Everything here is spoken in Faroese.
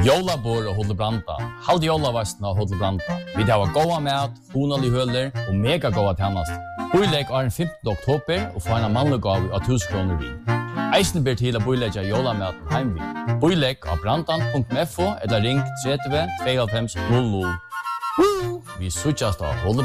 Jólabor og Hotel Branda. Halde jólavastna og Hotel Branda. Vi har goda mat, hunalig høler og mega goda tjänast. Boilegg er den 15. oktober og få en mannlegav av 1000 kroner vi. Eisen ber til å boilegge jólamaten heim vi. Boilegg av brandan.fo eller ring 30 92 00. Vi suttjast av Hotel